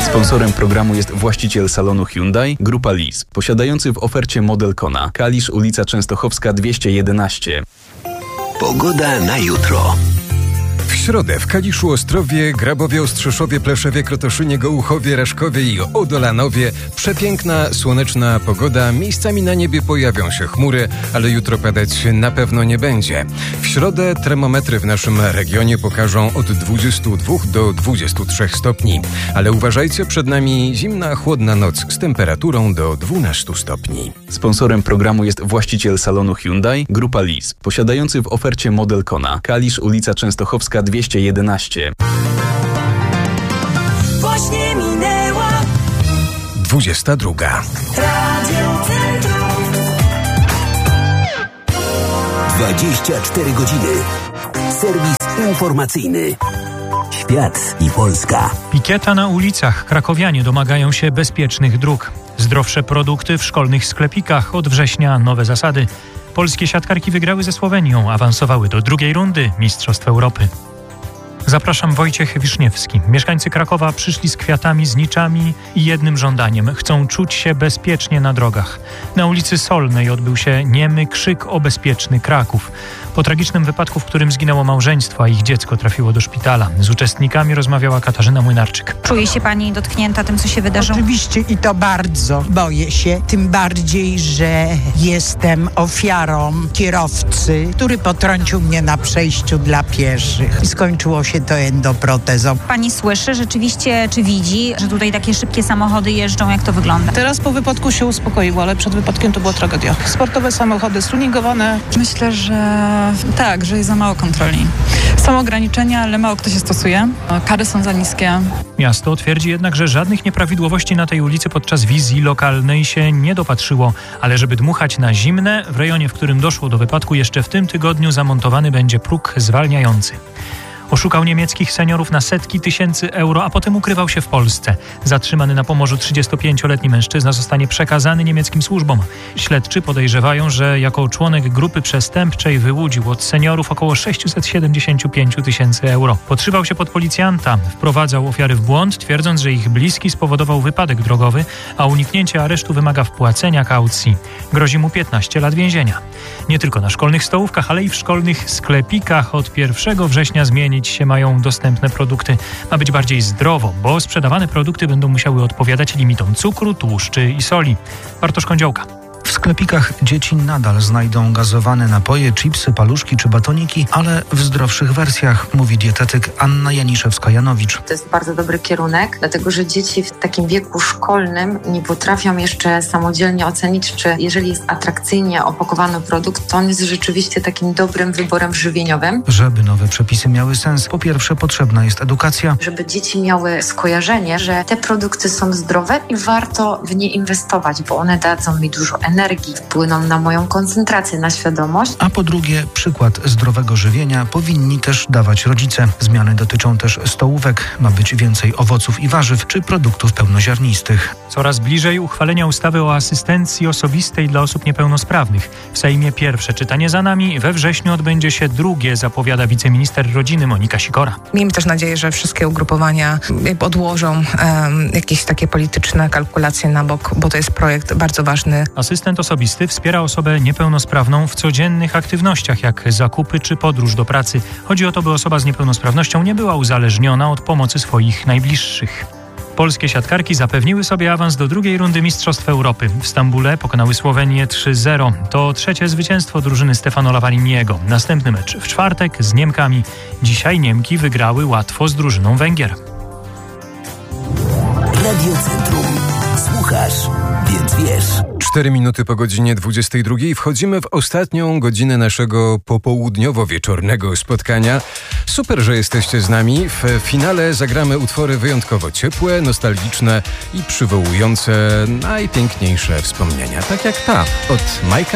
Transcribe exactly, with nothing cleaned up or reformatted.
Sponsorem programu jest właściciel salonu Hyundai, Grupa Lis, posiadający w ofercie model Kona. Kalisz, ulica Częstochowska dwieście jedenaście. Pogoda na jutro. W środę w Kaliszu, Ostrowie, Grabowie, Ostrzeszowie, Pleszewie, Krotoszynie, Gołuchowie, Raszkowie i Odolanowie przepiękna, słoneczna pogoda. Miejscami na niebie pojawią się chmury, ale jutro padać na pewno nie będzie. W środę termometry w naszym regionie pokażą od dwudziestu dwóch do dwudziestu trzech stopni. Ale uważajcie, przed nami zimna, chłodna noc z temperaturą do dwunastu stopni. Sponsorem programu jest właściciel salonu Hyundai, Grupa Lis, posiadający w ofercie model Kona. Kalisz, ulica Częstochowska dwieście jedenaście. Właśnie minęła dwudziesta druga. Radio Centrum. dwadzieścia cztery godziny. Serwis informacyjny. Świat i Polska. Pikieta na ulicach. Krakowianie domagają się bezpiecznych dróg. Zdrowsze produkty w szkolnych sklepikach. Od września nowe zasady. Polskie siatkarki wygrały ze Słowenią, awansowały do drugiej rundy Mistrzostw Europy. Zapraszam, Wojciech Wiszniewski. Mieszkańcy Krakowa przyszli z kwiatami, z niczami i jednym żądaniem. Chcą czuć się bezpiecznie na drogach. Na ulicy Solnej odbył się niemy krzyk o bezpieczny Kraków. Po tragicznym wypadku, w którym zginęło małżeństwo, a ich dziecko trafiło do szpitala. Z uczestnikami rozmawiała Katarzyna Młynarczyk. Czuje się pani dotknięta tym, co się wydarzyło? Oczywiście i to bardzo. Boję się, tym bardziej, że jestem ofiarą kierowcy, który potrącił mnie na przejściu dla pieszych. I skończyło się to endoprotezą. Pani słyszy rzeczywiście, czy widzi, że tutaj takie szybkie samochody jeżdżą? Jak to wygląda? Teraz po wypadku się uspokoiło, ale przed wypadkiem to była tragedia. Sportowe samochody stuningowane. Myślę, że tak, że jest za mało kontroli. Są ograniczenia, ale mało kto się stosuje. Kary są za niskie. Miasto twierdzi jednak, że żadnych nieprawidłowości na tej ulicy podczas wizji lokalnej się nie dopatrzyło, ale żeby dmuchać na zimne, w rejonie, w którym doszło do wypadku, jeszcze w tym tygodniu zamontowany będzie próg zwalniający. Oszukał niemieckich seniorów na setki tysięcy euro, a potem ukrywał się w Polsce. Zatrzymany na Pomorzu trzydziestopięcioletni mężczyzna zostanie przekazany niemieckim służbom. Śledczy podejrzewają, że jako członek grupy przestępczej wyłudził od seniorów około sześćset siedemdziesiąt pięć tysięcy euro. Podszywał się pod policjanta, wprowadzał ofiary w błąd, twierdząc, że ich bliski spowodował wypadek drogowy, a uniknięcie aresztu wymaga wpłacenia kaucji. Grozi mu piętnaście lat więzienia. Nie tylko na szkolnych stołówkach, ale i w szkolnych sklepikach od pierwszego września zmieni się mają dostępne produkty. Ma być bardziej zdrowo, bo sprzedawane produkty będą musiały odpowiadać limitom cukru, tłuszczy i soli. Bartosz Kądziołka. W sklepikach dzieci nadal znajdą gazowane napoje, chipsy, paluszki czy batoniki, ale w zdrowszych wersjach, mówi dietetyk Anna Janiszewska-Janowicz. To jest bardzo dobry kierunek, dlatego że dzieci w takim wieku szkolnym nie potrafią jeszcze samodzielnie ocenić, czy jeżeli jest atrakcyjnie opakowany produkt, to on jest rzeczywiście takim dobrym wyborem żywieniowym. Żeby nowe przepisy miały sens, po pierwsze potrzebna jest edukacja. Żeby dzieci miały skojarzenie, że te produkty są zdrowe i warto w nie inwestować, bo one dadzą mi dużo energii. energii, wpłyną na moją koncentrację, na świadomość. A po drugie, przykład zdrowego żywienia powinni też dawać rodzice. Zmiany dotyczą też stołówek. Ma być więcej owoców i warzyw czy produktów pełnoziarnistych. Coraz bliżej uchwalenia ustawy o asystencji osobistej dla osób niepełnosprawnych. W Sejmie pierwsze czytanie za nami, we wrześniu odbędzie się drugie, zapowiada wiceminister rodziny Monika Sikora. Miejmy też nadzieję, że wszystkie ugrupowania odłożą um, jakieś takie polityczne kalkulacje na bok, bo to jest projekt bardzo ważny. Asystent osobisty wspiera osobę niepełnosprawną w codziennych aktywnościach, jak zakupy czy podróż do pracy. Chodzi o to, by osoba z niepełnosprawnością nie była uzależniona od pomocy swoich najbliższych. Polskie siatkarki zapewniły sobie awans do drugiej rundy Mistrzostw Europy. W Stambule pokonały Słowenię trzy zero. To trzecie zwycięstwo drużyny Stefano Lavariniego. Następny mecz w czwartek z Niemkami. Dzisiaj Niemki wygrały łatwo z drużyną Węgier. Radio Centrum. Słuchasz, więc wiesz. Cztery minuty po godzinie dwudziestej drugiej wchodzimy w ostatnią godzinę naszego popołudniowo-wieczornego spotkania. Super, że jesteście z nami. W finale zagramy utwory wyjątkowo ciepłe, nostalgiczne i przywołujące najpiękniejsze wspomnienia. Tak jak ta od Majka